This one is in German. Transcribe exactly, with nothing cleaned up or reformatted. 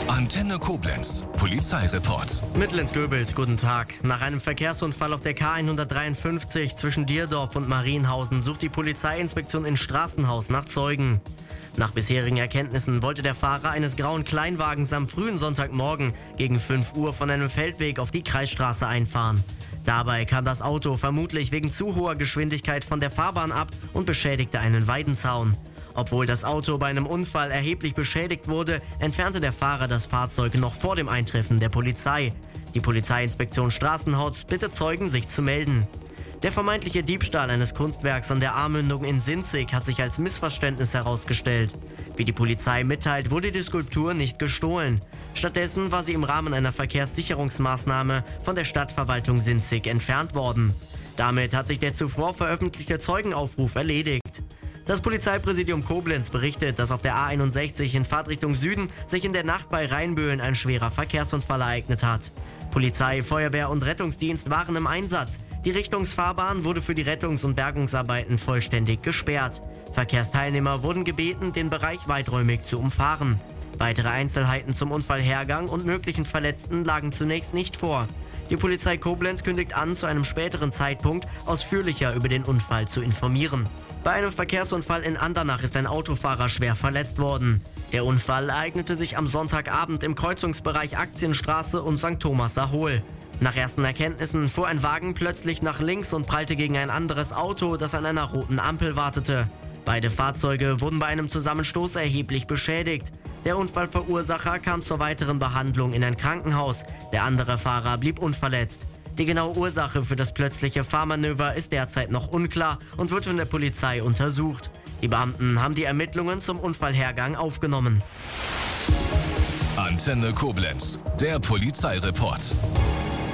Antenne Koblenz, Polizeireport. Mittelland-Göbels, guten Tag. Nach einem Verkehrsunfall auf der K hundertdreiundfünfzig zwischen Dierdorf und Marienhausen sucht die Polizeiinspektion in Straßenhaus nach Zeugen. Nach bisherigen Erkenntnissen wollte der Fahrer eines grauen Kleinwagens am frühen Sonntagmorgen gegen fünf Uhr von einem Feldweg auf die Kreisstraße einfahren. Dabei kam das Auto vermutlich wegen zu hoher Geschwindigkeit von der Fahrbahn ab und beschädigte einen Weidenzaun. Obwohl das Auto bei einem Unfall erheblich beschädigt wurde, entfernte der Fahrer das Fahrzeug noch vor dem Eintreffen der Polizei. Die Polizeiinspektion Straßenhaus bittet Zeugen, sich zu melden. Der vermeintliche Diebstahl eines Kunstwerks an der A-Mündung in Sinzig hat sich als Missverständnis herausgestellt. Wie die Polizei mitteilt, wurde die Skulptur nicht gestohlen. Stattdessen war sie im Rahmen einer Verkehrssicherungsmaßnahme von der Stadtverwaltung Sinzig entfernt worden. Damit hat sich der zuvor veröffentlichte Zeugenaufruf erledigt. Das Polizeipräsidium Koblenz berichtet, dass auf der A einundsechzig in Fahrtrichtung Süden sich in der Nacht bei Rheinböhlen ein schwerer Verkehrsunfall ereignet hat. Polizei, Feuerwehr und Rettungsdienst waren im Einsatz. Die Richtungsfahrbahn wurde für die Rettungs- und Bergungsarbeiten vollständig gesperrt. Verkehrsteilnehmer wurden gebeten, den Bereich weiträumig zu umfahren. Weitere Einzelheiten zum Unfallhergang und möglichen Verletzten lagen zunächst nicht vor. Die Polizei Koblenz kündigt an, zu einem späteren Zeitpunkt ausführlicher über den Unfall zu informieren. Bei einem Verkehrsunfall in Andernach ist ein Autofahrer schwer verletzt worden. Der Unfall ereignete sich am Sonntagabend im Kreuzungsbereich Aktienstraße und Sankt Thomaser Hohl. Nach ersten Erkenntnissen fuhr ein Wagen plötzlich nach links und prallte gegen ein anderes Auto, das an einer roten Ampel wartete. Beide Fahrzeuge wurden bei einem Zusammenstoß erheblich beschädigt. Der Unfallverursacher kam zur weiteren Behandlung in ein Krankenhaus. Der andere Fahrer blieb unverletzt. Die genaue Ursache für das plötzliche Fahrmanöver ist derzeit noch unklar und wird von der Polizei untersucht. Die Beamten haben die Ermittlungen zum Unfallhergang aufgenommen. Antenne Koblenz, der Polizeireport.